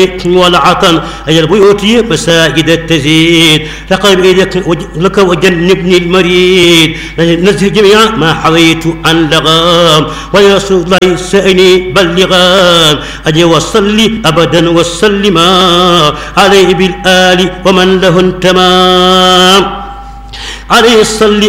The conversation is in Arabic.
والعطن أي البيوت مساجد التزيد لقد لك وجنبني المريد نزه جميع ما حويت عن لغام ويا رسول الله سأني بلغام أجي وصلي أبدا وسلما عليه بالآل ومن له تمام عليه الصل